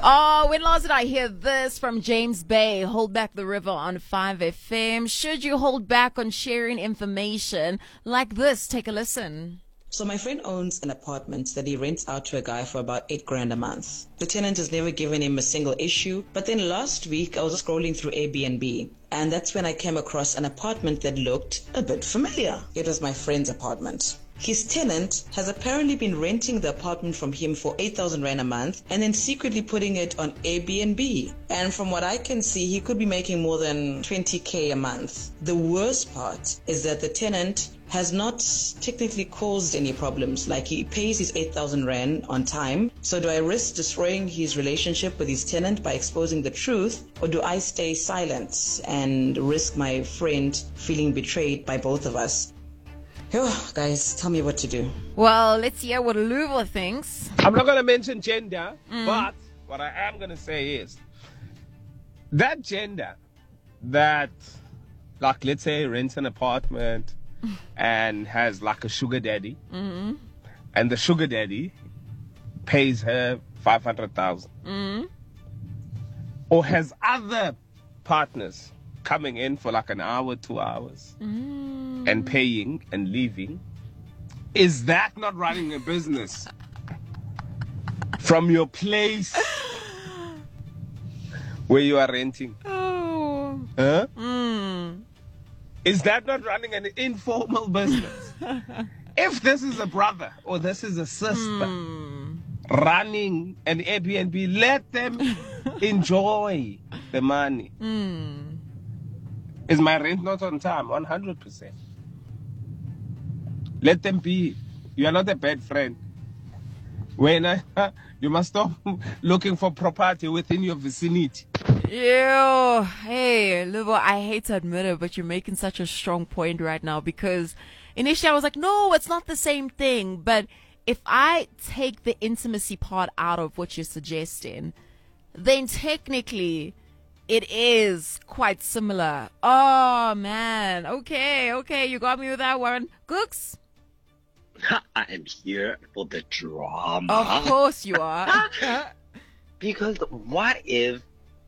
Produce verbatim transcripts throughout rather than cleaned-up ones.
Oh, when last did I hear this from James Bay? Hold back the river on five F M. Should you hold back on sharing information like this? Take a listen. So my friend owns an apartment that he rents out to a guy for about eight grand a month. The tenant has never given him a single issue. But then last week I was scrolling through Airbnb, and that's when I came across an apartment that looked a bit familiar. It was my friend's apartment. His tenant has apparently been renting the apartment from him for eight thousand rand a month and then secretly putting it on Airbnb. And from what I can see, he could be making more than twenty K a month. The worst part is that the tenant has not technically caused any problems. Like, he pays his eight thousand rand on time. So do I risk destroying his relationship with his tenant by exposing the truth, or do I stay silent and risk my friend feeling betrayed by both of us? Oh, guys, tell me what to do. Well, let's hear what Luva thinks. I'm not going to mention gender, Mm. but what I am going to say is that gender that, like, let's say rents an apartment and has like a sugar daddy, Mm-hmm. and the sugar daddy pays her five hundred thousand, Mm-hmm. or has other partners coming in for like an hour, two hours, Mm. and paying and leaving. Is that not running a business from your place where you are renting? Oh. Huh? Mm. Is that not running an informal business? If this is a brother or this is a sister Mm. running an Airbnb, let them enjoy the money. Mm. Is my rent not on time? one hundred percent. Let them be. You are not a bad friend. When I, you must stop looking for property within your vicinity. Ew. Hey, Luva, I hate to admit it, but you're making such a strong point right now, because initially I was like, no, it's not the same thing. But if I take the intimacy part out of what you're suggesting, then technically it is quite similar. Oh, man. Okay, okay. You got me with that one. Gooks? I am here for the drama. Of course you are. Because what if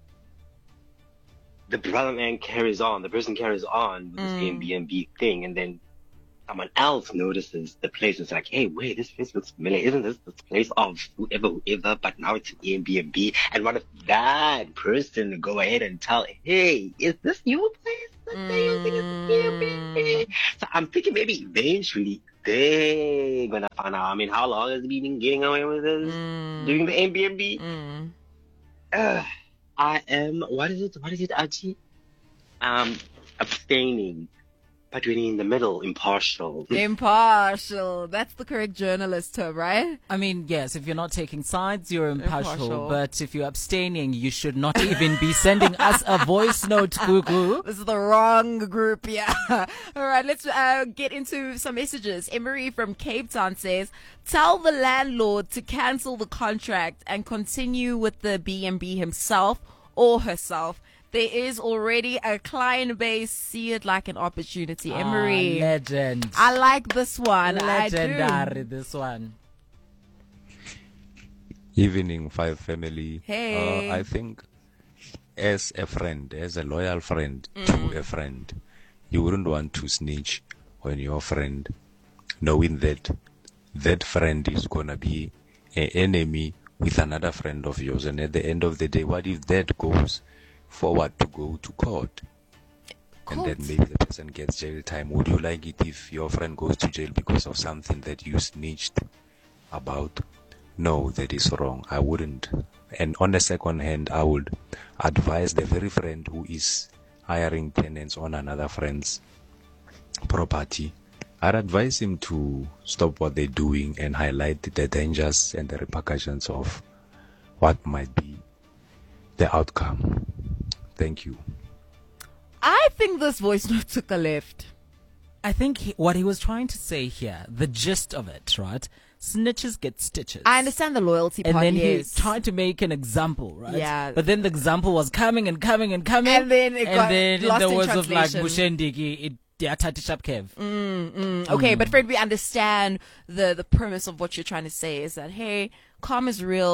the brother man carries on, the person carries on with this Mm. Airbnb thing, and then someone else notices the place. It's like, hey, wait, this place looks familiar. Isn't this this place of whoever, whoever? But now it's an Airbnb. And what if that person go ahead and tell, hey, is this your place? That they're using is Airbnb. So I'm thinking maybe eventually they're gonna find out. I mean, how long has he been getting away with this? Mm. Doing the Airbnb? Mm. Uh, I am, what is it? What is it, Aji? Um, abstaining. But when you're in the middle, impartial. Impartial. That's the correct journalist term, right? I mean, yes, if you're not taking sides, you're impartial. Impartial. But if you're abstaining, you should not even be sending us a voice note, Gugu. This is the wrong group, yeah. All right, let's uh, get into some messages. Emery from Cape Town says, tell the landlord to cancel the contract and continue with the B and B himself or herself. There is already a client base. See it like an opportunity. Emery. Ah, legend. I like this one. Legendary, I do. this one. Evening, Five Family. Hey. Uh, I think as a friend, as a loyal friend Mm. to a friend, you wouldn't want to snitch on your friend, knowing that that friend is going to be an enemy with another friend of yours. And at the end of the day, what if that goes forward to go to court? And Court? then maybe the person gets jail time. Would you like it if your friend goes to jail because of something that you snitched about? No, that is wrong. I wouldn't. And on the second hand, I would advise the very friend who is hiring tenants on another friend's property. I'd advise him to stop what they're doing and highlight the dangers and the repercussions of what might be the outcome. Thank you. I think this voice note took a left. I think he, what he was trying to say here, the gist of it, right? Snitches get stitches. I understand the loyalty And part, then yes. he tried to make an example, right? Yeah. But then the example was coming and coming and coming. And then it and got then lost in the in words of like translation. Bushendiki, it yeah, Kev. Mm, mm. Okay, but Fred, we understand the, the premise of what you're trying to say is that, hey, calm is real.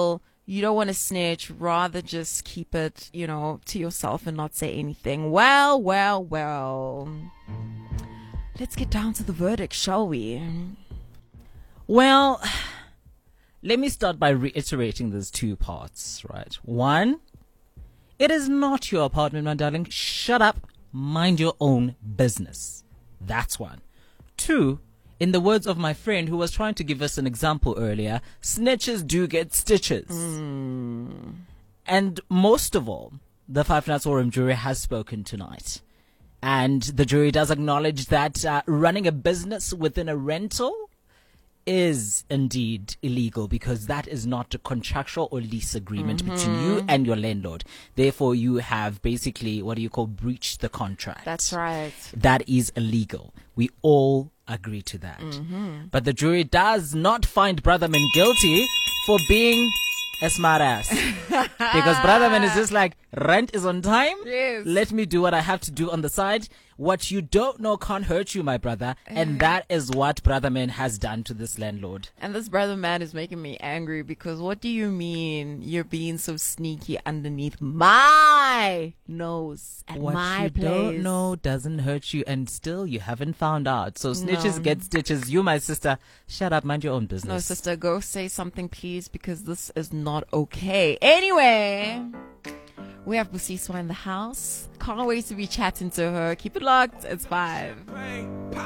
you don't want to snitch, rather just keep it, you know, to yourself and not say anything. Well, well, well. Let's get down to the verdict, shall we? Well, let me start by reiterating those two parts, right? One, it is not your apartment, my darling. Shut up. Mind your own business. That's one. Two, in the words of my friend who was trying to give us an example earlier, snitches do get stitches. Mm. And most of all, the Five Nuts Forum jury has spoken tonight. And the jury does acknowledge that uh, running a business within a rental is indeed illegal, because that is not a contractual or lease agreement mm-hmm. between you and your landlord. Therefore, you have basically, what do you call, breached the contract. That's right. That is illegal. We all agree to that. Mm-hmm. But the jury does not find Brotherman guilty for being a smart ass. Because Brotherman is just like, rent is on time. Yes. Let me do what I have to do on the side. What you don't know can't hurt you, my brother. And that is what Brotherman has done to this landlord. And this brother man is making me angry, because what do you mean you're being so sneaky underneath my nose at what my you place? don't know doesn't hurt you, and still you haven't found out. So snitches No. get stitches. You, my sister, shut up, mind your own business. No, sister, go say something, please, because this is not okay. Anyway, we have Busiswa in the house. Can't wait to be chatting to her. Keep it locked. It's five.